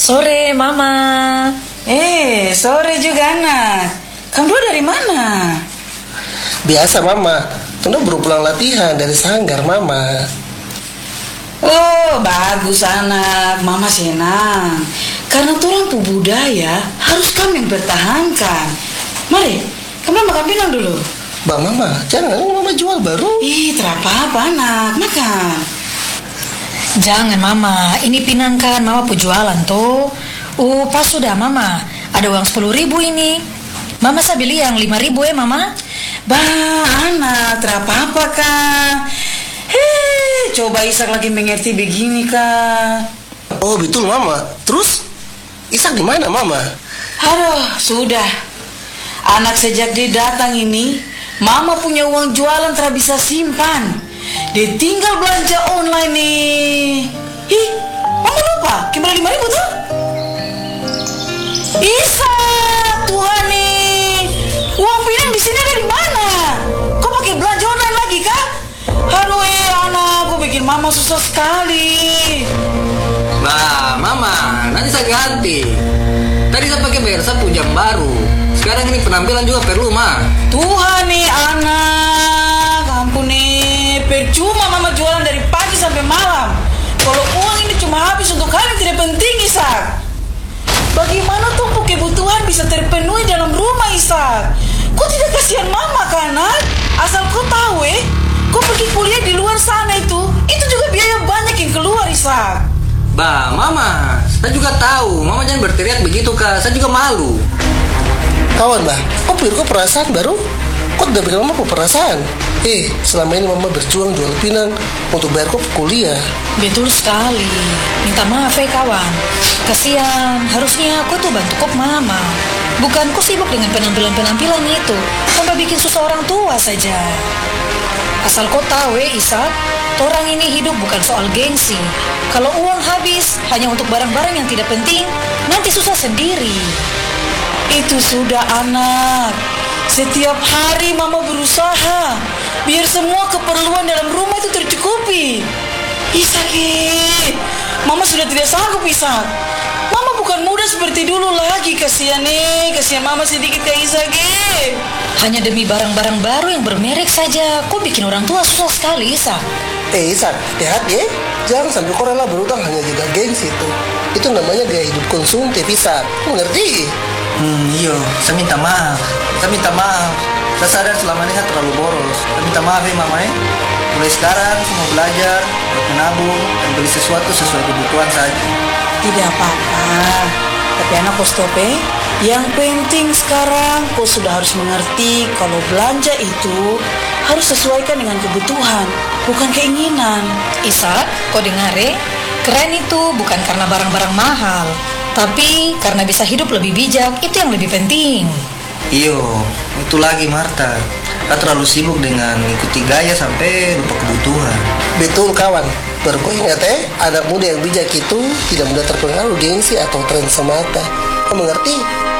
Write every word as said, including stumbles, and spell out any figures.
Sore, Mama. Eh, sore juga anak. Kamu dua dari mana? Biasa Mama, Tunda baru pulang latihan dari sanggar Mama. Oh, bagus anak. Mama senang. Karena orang pu budaya harus kami yang pertahankan. Mari, kamu makan pinang dulu. Bang Mama, jangan Mama jual baru. Ih, terapa-apa anak, makan. Jangan, Mama. Ini pinang kan Mama pu jualan tuh. Uh, pas sudah Mama. Ada uang sepuluh ribu ini. Mama saya beli yang lima ribu ya Mama. Bah, anak, terapa-apa kak. Hei, coba Isak lagi mengerti begini kak. Oh betul Mama. Terus Isak di mana Mama? Aduh, sudah. Anak sejak dia datang ini, Mama punya uang jualan tak bisa simpan. Dia tinggal belanja online nih. Ih, Mama lupa, kembali lima ribu tuh. Isak, Tuhan nih. Uang pinang di sini ada di mana? Kau pakai belanja online lagi kah? Aduh, eh anak, kau bikin Mama susah sekali. Nah, Mama, nanti saya ganti. Tadi saya pakai bayar saya jam baru. Sekarang ini penampilan juga perlu, Ma. Tuhan nih anak, ampun nih, percuma Mama jualan dari pagi sampai malam. Kalau uang ini cuma habis untuk hal yang tidak penting, Isak. Bagaimana tuh kebutuhan bisa terpenuhi dalam rumah, Isak? Kok tidak kasihan Mama kan, anak? Asal kau tahu, eh, kau pergi kuliah di luar sana itu, itu juga biaya banyak yang keluar, Isak. Bah, Mama, saya juga tahu. Mama jangan berteriak begitu, Kak. Saya juga malu. Kawan bah, kok pikir kok perasaan baru? Kok udah bikin Mama perasaan? Eh, selama ini Mama berjuang jual pinang untuk bayar kok kuliah. Betul sekali. Minta maaf ya kawan. Kasihan, harusnya aku tuh bantu kok Mama. Bukan kok sibuk dengan penampilan-penampilan itu, sampai bikin susah orang tua saja. Asal kau tahu ya Isak, orang ini hidup bukan soal gengsi. Kalau uang habis hanya untuk barang-barang yang tidak penting, nanti susah sendiri. Itu sudah anak. Setiap hari Mama berusaha biar semua keperluan dalam rumah itu tercukupi. Isak, Mama sudah tidak sanggup, Isak. Mama bukan muda seperti dulu lagi. Kasihan nih, kasihan Mama sedikit ke Isak. Hanya demi barang-barang baru yang bermerek saja, kok bikin orang tua susah sekali, Isak. Eh Isak, hati-hati ya. Jangan sampai kau rela berutang hanya jaga gengsi itu. Itu namanya gaya hidup konsumtif, Isak. Mengerti? Hmm, iyo, saya minta maaf. Saya minta maaf. Saya sadar selama ini saya terlalu boros. Saya minta maaf ya Mama ya. Mulai sekarang saya mau belajar, buat menabung, dan beli sesuatu sesuai kebutuhan saja. Tidak apa-apa. Tapi anak kau stop eh. Yang penting sekarang kau sudah harus mengerti kalau belanja itu harus sesuaikan dengan kebutuhan, bukan keinginan. Isak, kau dengar ya? Keren itu bukan karena barang-barang mahal, tapi karena bisa hidup lebih bijak, itu yang lebih penting. Iyo, itu lagi Marta. Kita terlalu sibuk dengan ikuti gaya sampai lupa kebutuhan. Betul kawan. Baru kau ingat eh, anak muda yang bijak itu tidak mudah terpengaruh gengsi atau tren semata. Kau mengerti?